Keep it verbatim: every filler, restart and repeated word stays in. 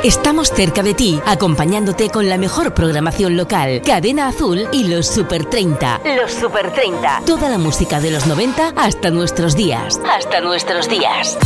Estamos cerca de ti, acompañándote con la mejor programación local. Cadena Azul y los Super treinta. Los Super treinta. Toda la música de los noventa hasta nuestros días. Hasta nuestros días.